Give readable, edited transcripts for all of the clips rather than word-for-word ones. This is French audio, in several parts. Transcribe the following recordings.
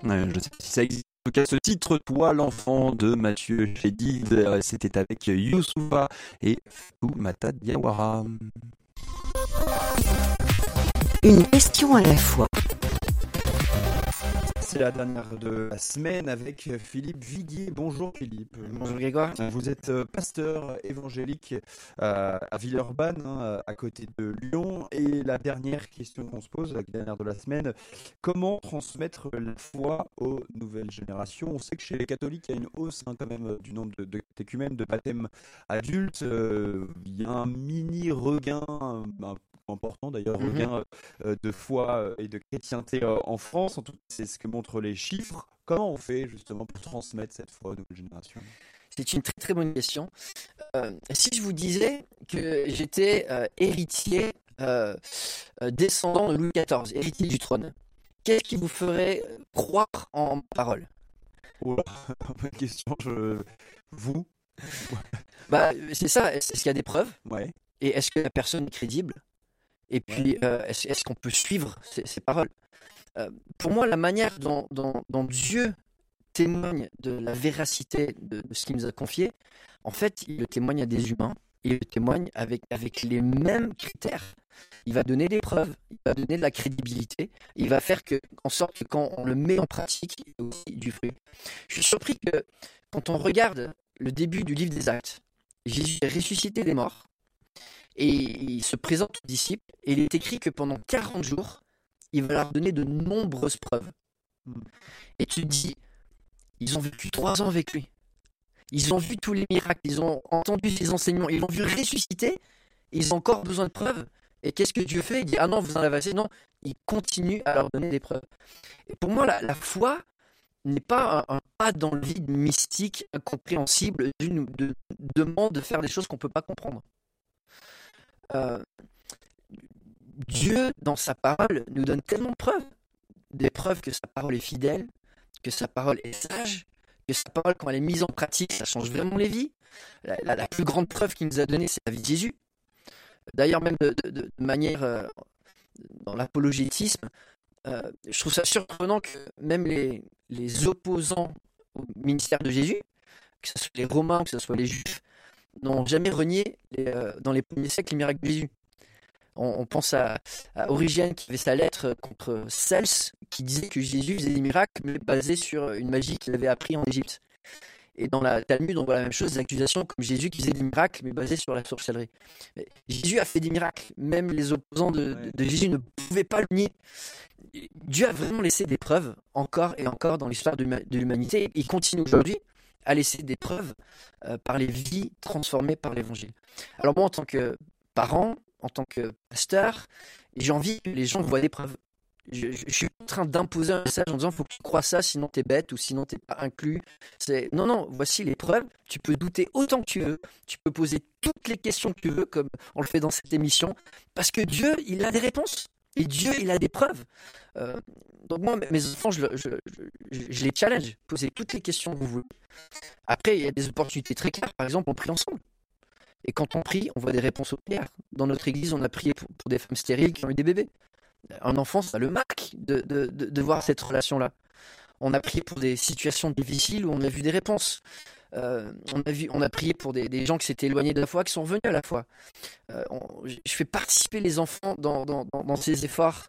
Je sais pas si ça existe. En tout cas, ce titre, Toi l'enfant de Mathieu Chédid, c'était avec Youssoufa et Fatoumata Diawara. Une question à la fois. C'est la dernière de la semaine avec Philippe Viguier. Bonjour Philippe. Bonjour Grégoire. Vous êtes pasteur évangélique à Villeurbanne, à côté de Lyon. Et la dernière question qu'on se pose, la dernière de la semaine, comment transmettre la foi aux nouvelles générations? On sait que chez les catholiques, il y a une hausse quand même du nombre de catéchumènes, de baptêmes adultes. Il y a un mini regain, important d'ailleurs, regain de foi et de chrétienté en France. En tout cas, c'est ce que montrent les chiffres. Comment on fait justement pour transmettre cette foi aux nouvelles générations? C'est une très très bonne question. Si je vous disais que j'étais héritier, descendant de Louis XIV, héritier du trône, qu'est-ce qui vous ferait croire en parole? Oh là, bonne question. Vous? C'est ça. Est-ce qu'il y a des preuves? Ouais. Et est-ce que la personne est crédible? Et puis, est-ce qu'on peut suivre ces paroles? Pour moi, la manière dont Dieu témoigne de la véracité de ce qu'il nous a confié, en fait, il le témoigne à des humains, il le témoigne avec les mêmes critères. Il va donner des preuves, il va donner de la crédibilité, il va faire en sorte que quand on le met en pratique, il y a aussi du fruit. Je suis surpris que quand on regarde le début du livre des Actes, Jésus est ressuscité des morts, et il se présente aux disciples, et il est écrit que pendant 40 jours, il va leur donner de nombreuses preuves. Et tu te dis, ils ont vécu 3 ans avec lui. Ils ont vu tous les miracles, ils ont entendu ses enseignements, ils l'ont vu ressusciter, ils ont encore besoin de preuves. Et qu'est-ce que Dieu fait? Il dit, ah non, vous en avez assez. Non, il continue à leur donner des preuves. Et pour moi, la foi n'est pas un pas dans le vide mystique, incompréhensible, demande de faire des choses qu'on ne peut pas comprendre. Dieu, dans sa parole, nous donne tellement de preuves. Des preuves que sa parole est fidèle, que sa parole est sage, que sa parole, quand elle est mise en pratique, ça change vraiment les vies. La plus grande preuve qu'il nous a donnée, c'est la vie de Jésus. D'ailleurs, même de manière, dans l'apologétisme, je trouve ça surprenant que même les opposants au ministère de Jésus, que ce soit les Romains, que ce soit les Juifs, n'ont jamais renié dans les premiers siècles les miracles de Jésus. On pense à Origène qui avait sa lettre contre Cels, qui disait que Jésus faisait des miracles, mais basés sur une magie qu'il avait appris en Égypte. Et dans la Talmud, on voit la même chose, des accusations comme Jésus qui faisait des miracles, mais basés sur la sorcellerie. Mais Jésus a fait des miracles, même les opposants de Jésus ne pouvaient pas le nier. Dieu a vraiment laissé des preuves, encore et encore, dans l'histoire de l'humanité. Il continue aujourd'hui à laisser des preuves par les vies transformées par l'Évangile. Alors moi, en tant que parent, en tant que pasteur, j'ai envie que les gens voient des preuves. Je suis en train d'imposer un message en disant faut que tu crois ça, sinon t'es bête ou sinon t'es pas inclus. Non, voici les preuves. Tu peux douter autant que tu veux. Tu peux poser toutes les questions que tu veux, comme on le fait dans cette émission, parce que Dieu, il a des réponses. Et Dieu, il a des preuves. Donc moi, mes enfants, je les challenge. Posez toutes les questions que vous voulez. Après, il y a des opportunités très claires. Par exemple, on prie ensemble. Et quand on prie, on voit des réponses aux prières. Dans notre église, on a prié pour des femmes stériles qui ont eu des bébés. Un enfant, ça le marque de voir cette relation-là. On a prié pour des situations difficiles où on a vu des réponses. On a prié pour des gens qui s'étaient éloignés de la foi, qui sont revenus à la foi. Je fais participer les enfants dans ces efforts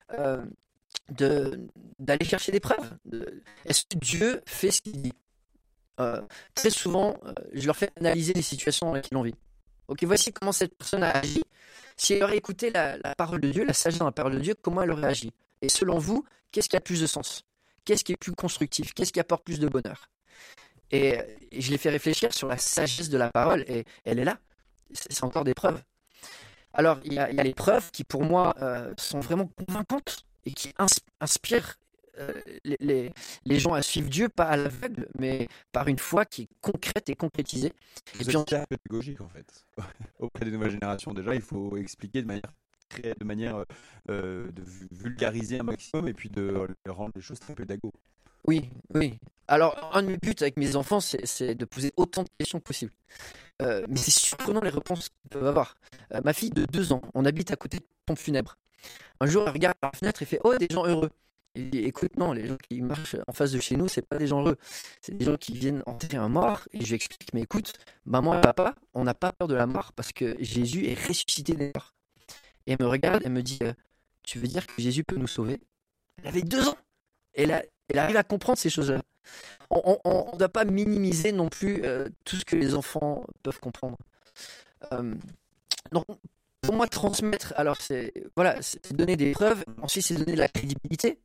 d'aller chercher des preuves. Est-ce que Dieu fait ce qu'il dit? Très souvent, je leur fais analyser les situations dans lesquelles on vit. Ok, voici comment cette personne a agi. Si elle aurait écouté la parole de Dieu, la sagesse dans la parole de Dieu, comment elle aurait agi? Et selon vous, qu'est-ce qui a plus de sens? Qu'est-ce qui est plus constructif? Qu'est-ce qui apporte plus de bonheur? Et je les fais réfléchir sur la sagesse de la parole, et elle est là. C'est encore des preuves. Alors, il y a les preuves qui, pour moi, sont vraiment convaincantes et qui inspirent les gens à suivre Dieu, pas à l'aveugle, mais par une foi qui est concrète et concrétisée. Et puis, c'est pédagogique, en fait. Auprès des nouvelles générations, déjà, il faut expliquer de manière de vulgariser un maximum et puis de rendre les choses très pédago. Oui. Alors, un de mes buts avec mes enfants, c'est de poser autant de questions possible. Mais c'est surprenant les réponses qu'ils peuvent avoir. Ma fille de 2 ans, on habite à côté de pompes funèbres. Un jour, elle regarde par la fenêtre et fait « Oh, des gens heureux !» Il dit, écoute, non, les gens qui marchent en face de chez nous, c'est pas des gens heureux. C'est des gens qui viennent enterrer un mort. Et je lui explique, mais écoute, maman et papa, on n'a pas peur de la mort parce que Jésus est ressuscité des morts. Et elle me regarde, elle me dit, tu veux dire que Jésus peut nous sauver? Elle avait 2 ans. Et là, elle arrive à comprendre ces choses-là. On ne doit pas minimiser non plus tout ce que les enfants peuvent comprendre. Donc, pour moi, transmettre, alors c'est donner des preuves, ensuite c'est donner de la crédibilité.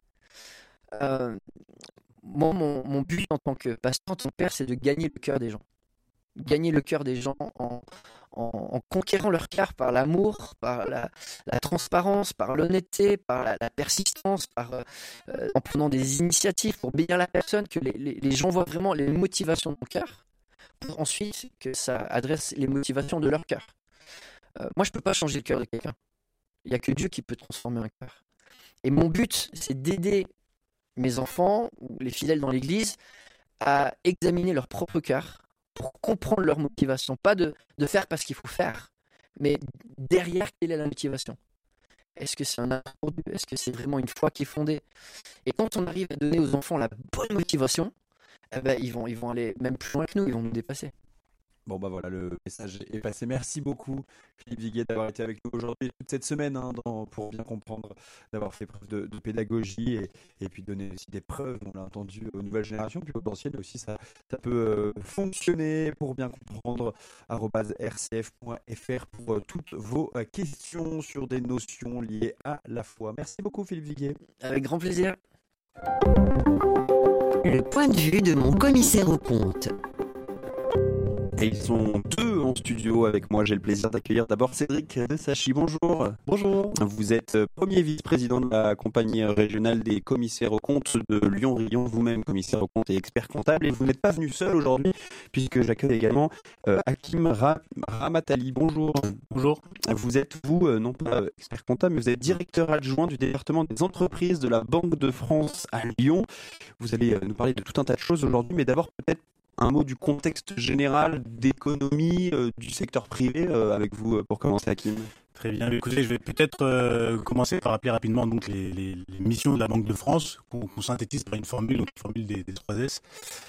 Moi, mon but en tant que pasteur, en tant que père, c'est de gagner le cœur des gens. Gagner le cœur des gens en conquérant leur cœur par l'amour, par la transparence, par l'honnêteté, par la persistance, en prenant des initiatives pour bénir la personne, que les gens voient vraiment les motivations de mon cœur, pour ensuite que ça adresse les motivations de leur cœur. Moi, je ne peux pas changer le cœur de quelqu'un. Il n'y a que Dieu qui peut transformer un cœur. Et mon but, c'est d'aider mes enfants ou les fidèles dans l'église à examiner leur propre cœur pour comprendre leur motivation. Pas de faire parce qu'il faut faire, mais derrière, quelle est la motivation? Est-ce que c'est un amour pour Dieu? Est-ce que c'est vraiment une foi qui est fondée? Et quand on arrive à donner aux enfants la bonne motivation, eh ben, ils vont aller même plus loin que nous, ils vont nous dépasser. Bon bah voilà, le message est passé. Merci beaucoup Philippe Viguet d'avoir été avec nous aujourd'hui toute cette semaine pour bien comprendre, d'avoir fait preuve de pédagogie et puis donner aussi des preuves, on l'a entendu, aux nouvelles générations, puis potentiel aussi ça peut fonctionner pour bien comprendre. @rcf.fr pour toutes vos questions sur des notions liées à la foi. Merci beaucoup Philippe Viguet. Avec grand plaisir. Le point de vue de mon commissaire aux comptes. Et ils sont 2 en studio avec moi. J'ai le plaisir d'accueillir d'abord Cédric Desachi. Bonjour. Bonjour. Vous êtes premier vice-président de la compagnie régionale des commissaires aux comptes de Lyon-Rion, vous-même commissaire aux comptes et expert comptable. Et vous n'êtes pas venu seul aujourd'hui, puisque j'accueille également Hakim Ramatali. Bonjour. Bonjour. Vous êtes, non pas expert comptable, mais vous êtes directeur adjoint du département des entreprises de la Banque de France à Lyon. Vous allez nous parler de tout un tas de choses aujourd'hui, mais d'abord peut-être un mot du contexte général d'économie du secteur privé avec vous pour commencer, Hakim. Très bien. Écoutez, je vais peut-être commencer par rappeler rapidement donc les missions de la Banque de France qu'on synthétise par une formule, donc une formule des 3S.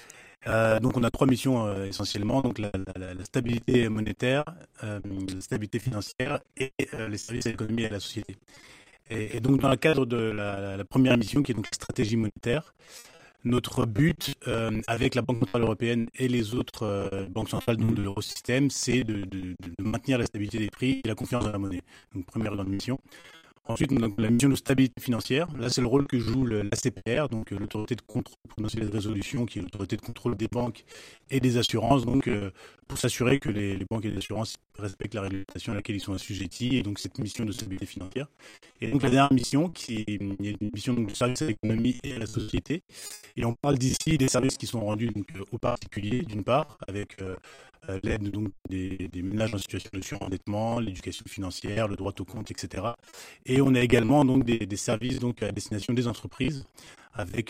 Donc on a 3 missions essentiellement, donc la stabilité monétaire, la stabilité financière et les services à l'économie et à la société. Et donc dans le cadre de la première mission qui est donc la stratégie monétaire, notre but avec la Banque centrale européenne et les autres banques centrales de l'eurosystème, c'est de maintenir la stabilité des prix et la confiance dans la monnaie. Donc première grande mission. Ensuite, donc, la mission de stabilité financière. Là, c'est le rôle que joue l'ACPR, donc l'autorité de contrôle prudentiel et de résolution, qui est l'autorité de contrôle des banques et des assurances, donc pour s'assurer que les banques et les assurances respectent la réglementation à laquelle ils sont assujettis, et donc cette mission de stabilité financière. Et donc la dernière mission, qui est une mission donc, de service à l'économie et à la société. Et on parle d'ici des services qui sont rendus donc, aux particuliers, d'une part, avec l'aide donc des ménages en situation de surendettement, l'éducation financière, le droit au compte, etc. Et on a également donc des services donc à destination des entreprises, avec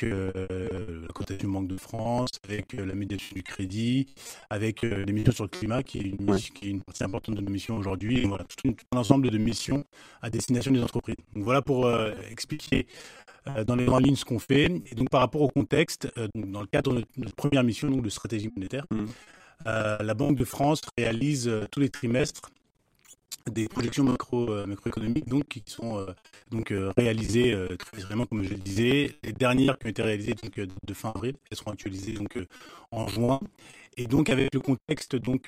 la cotation Banque de France, avec la médiation du crédit, avec les missions sur le climat, qui est une partie importante de nos missions aujourd'hui. Et voilà, tout un ensemble de missions à destination des entreprises. Donc voilà pour expliquer dans les grandes lignes ce qu'on fait. Et donc par rapport au contexte, dans le cadre de notre première mission donc de stratégie monétaire, la Banque de France réalise tous les trimestres des projections macroéconomiques donc, qui sont réalisées très vraiment, comme je le disais. Les dernières qui ont été réalisées donc, de fin avril, elles seront actualisées donc, en juin. Et donc avec le contexte donc,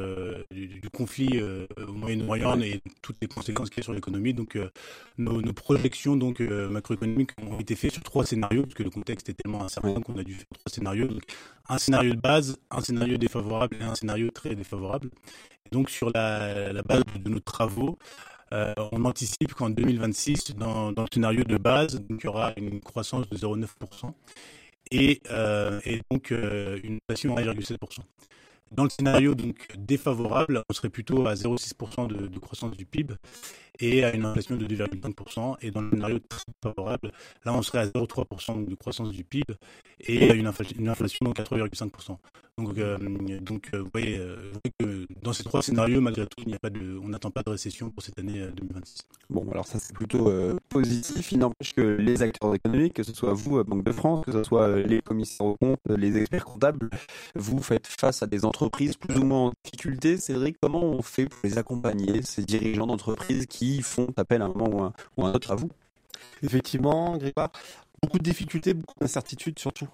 du conflit au Moyen-Orient et toutes les conséquences qu'il y a sur l'économie, donc nos projections donc, macroéconomiques ont été faites sur 3 scénarios, parce que le contexte est tellement incertain qu'on a dû faire 3 scénarios. Donc, un scénario de base, un scénario défavorable et un scénario très défavorable. Et donc sur la base de nos travaux, on anticipe qu'en 2026, dans le scénario de base, donc, il y aura une croissance de 0,9%. Et donc une inflation à 1,7%. Dans le scénario donc défavorable, on serait plutôt à 0,6% de croissance du PIB et à une inflation de 2,5%. Et dans le scénario très favorable, là, on serait à 0,3% de croissance du PIB et à une inflation donc à 3,5%. Donc, vous voyez que dans ces trois scénarios, malgré tout, on n'attend pas de récession pour cette année 2026. Bon, alors ça c'est plutôt positif. Il n'empêche que les acteurs économiques, que ce soit vous, Banque de France, que ce soit les commissaires aux comptes, les experts comptables, vous faites face à des entreprises plus ou moins en difficulté. Cédric, comment on fait pour les accompagner, ces dirigeants d'entreprises qui font appel à un moment ou à un autre à vous? Effectivement, Grégoire. Beaucoup de difficultés, beaucoup d'incertitudes surtout,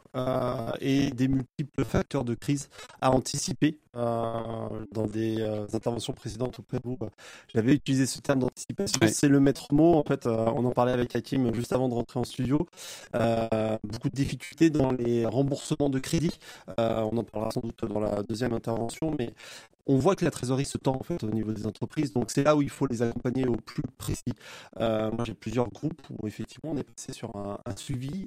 et des multiples facteurs de crise à anticiper. Dans des interventions précédentes auprès de vous, j'avais utilisé ce terme d'anticipation. Oui. C'est le maître mot. En fait, on en parlait avec Hakim juste avant de rentrer en studio. Beaucoup de difficultés dans les remboursements de crédit. On en parlera sans doute dans la deuxième intervention, mais on voit que la trésorerie se tend en fait au niveau des entreprises, donc c'est là où il faut les accompagner au plus précis. Moi j'ai plusieurs groupes où effectivement on est passé sur un suivi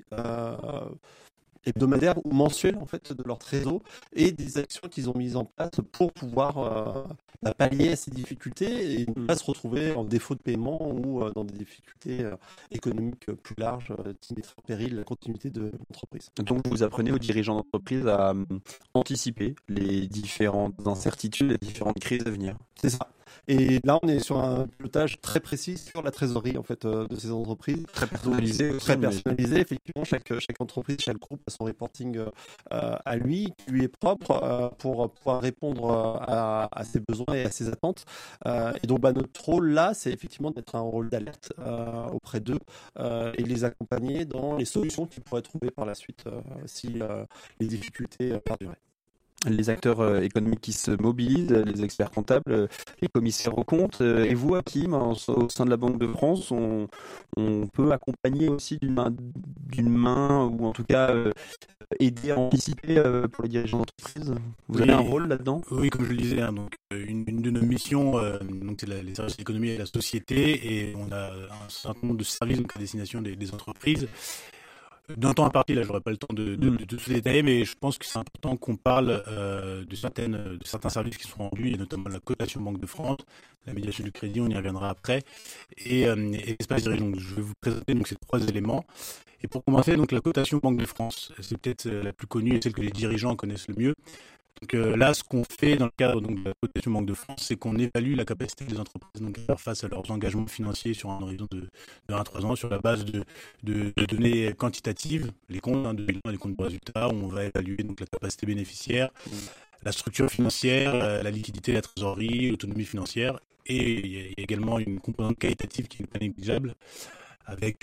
hebdomadaire ou mensuel en fait de leur trésor et des actions qu'ils ont mises en place pour pouvoir pallier à ces difficultés et ne pas se retrouver en défaut de paiement ou dans des difficultés économiques plus larges qui mettraient en péril la continuité de l'entreprise. Donc vous apprenez aux dirigeants d'entreprise à anticiper les différentes incertitudes, les différentes crises à venir. C'est ça. Et là, on est sur un pilotage très précis sur la trésorerie en fait de ces entreprises. Très personnalisé. Donc, très personnalisé. Effectivement, chaque entreprise, chaque groupe a son reporting à lui, qui lui est propre pour pouvoir répondre à ses besoins et à ses attentes. Et donc, notre rôle là, c'est effectivement d'être un rôle d'alerte auprès d'eux et les accompagner dans les solutions qu'ils pourraient trouver par la suite si les difficultés perduraient. Les acteurs économiques qui se mobilisent, les experts comptables, les commissaires aux comptes, et vous, Hakim, au sein de la Banque de France, on peut accompagner aussi d'une main ou en tout cas aider à anticiper pour les dirigeants d'entreprise. Vous avez un rôle là-dedans? Oui, comme je le disais, donc une de nos missions, donc c'est les services de l'économie et de la société, et on a un certain nombre de services donc, à destination des entreprises. D'un temps à partir, là, j'aurais pas le temps de tout détailler, mais je pense que c'est important qu'on parle de certains services qui sont rendus, et notamment la cotation Banque de France, la médiation du crédit, on y reviendra après, et l'espace dirigeant. Donc, je vais vous présenter donc ces trois éléments. Et pour commencer, donc la cotation Banque de France, c'est peut-être la plus connue et celle que les dirigeants connaissent le mieux. Donc là, ce qu'on fait dans le cadre donc, de la cotation Banque de France, c'est qu'on évalue la capacité des entreprises donc, à faire face à leurs engagements financiers sur un horizon de 1 à 3 ans, sur la base de données quantitatives, les comptes de bilan et les comptes de résultats, où on va évaluer donc, la capacité bénéficiaire, la structure financière, la liquidité, la trésorerie, l'autonomie financière, et il y a également une composante qualitative qui n'est pas négligeable, avec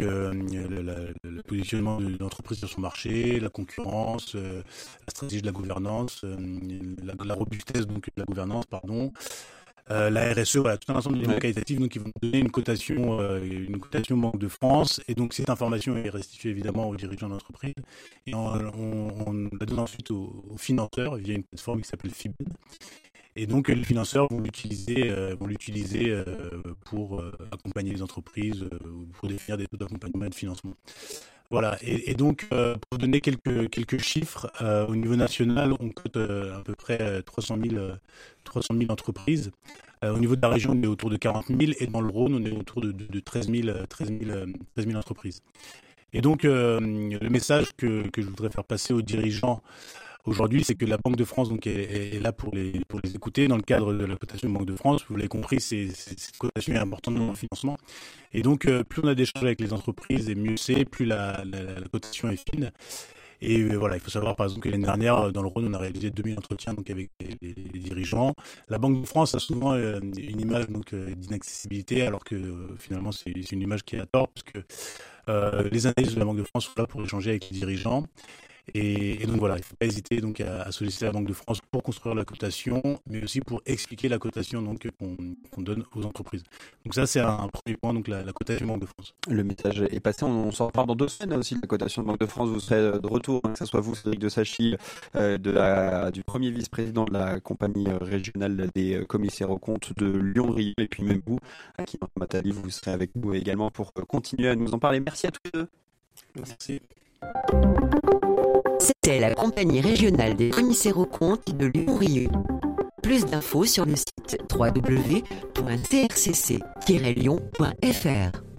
le positionnement de l'entreprise sur son marché, la concurrence, la stratégie de la gouvernance, la robustesse donc de la gouvernance, la RSE, voilà, tout un ensemble d'éléments qualitatifs donc, qui vont donner une cotation Banque de France. Et donc cette information est restituée évidemment aux dirigeants d'entreprise et on la donne ensuite aux financeurs via une plateforme qui s'appelle FIBEN. Et donc les financeurs vont l'utiliser pour accompagner les entreprises, pour définir des taux d'accompagnement et de financement. Voilà. Et donc pour donner quelques chiffres, au niveau national, on cote à peu près 300 000 entreprises. Au niveau de la région, on est autour de 40 000 et dans le Rhône, on est autour de 13 000 entreprises. Et donc le message que je voudrais faire passer aux dirigeants aujourd'hui, c'est que la Banque de France donc, est là pour les écouter dans le cadre de la cotation Banque de France. Vous l'avez compris, cette cotation est importante dans le financement. Et donc, plus on a d'échanges avec les entreprises, et mieux c'est, plus la cotation est fine. Et voilà, il faut savoir par exemple que l'année dernière, dans le Rhône, on a réalisé 2000 entretiens donc, avec les dirigeants. La Banque de France a souvent une image donc, d'inaccessibilité, alors que finalement, c'est une image qui est à tort, parce que les analystes de la Banque de France sont là pour échanger avec les dirigeants. Et donc voilà, il ne faut pas hésiter donc à solliciter la Banque de France pour construire la cotation, mais aussi pour expliquer la cotation donc, qu'on donne aux entreprises. Donc ça, c'est un premier point, donc la cotation Banque de France. Le message est passé, on s'en reparle dans 2 semaines aussi, la cotation de Banque de France. Vous serez de retour, que ce soit vous, Cédric Desachy, du premier vice-président de la compagnie régionale des commissaires aux comptes de Lyon-Rieux, et puis même vous, Hakim Matali, vous serez avec nous également pour continuer à nous en parler. Merci à tous les deux. Merci. C'était la compagnie régionale des commissaires aux comptes de Lyon-Rieux. Plus d'infos sur le site www.trcc-lyon.fr.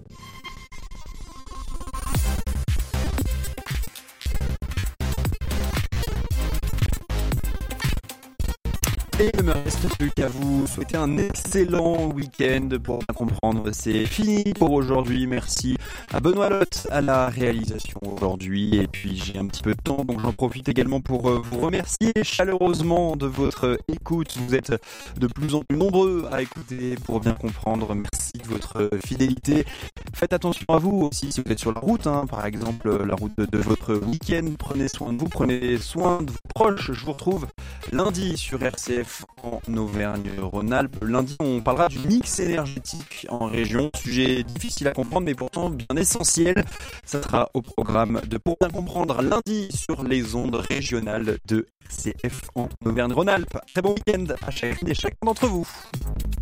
Et il ne me reste plus qu'à vous souhaiter un excellent week-end pour bien comprendre. C'est fini pour aujourd'hui. Merci à Benoît Lotte à la réalisation aujourd'hui. Et puis j'ai un petit peu de temps, donc j'en profite également pour vous remercier chaleureusement de votre écoute. Vous êtes de plus en plus nombreux à écouter pour bien comprendre. Merci de votre fidélité. Faites attention à vous aussi si vous êtes sur la route, par exemple la route de votre week-end. Prenez soin de vous, prenez soin de vos proches. Je vous retrouve lundi sur RCF en Auvergne-Rhône-Alpes. Lundi, on parlera du mix énergétique en région. Sujet difficile à comprendre, mais pourtant bien essentiel. Ça sera au programme de Pour bien comprendre lundi sur les ondes régionales de RCF en Auvergne-Rhône-Alpes. Très bon week-end à chacune et chacun d'entre vous.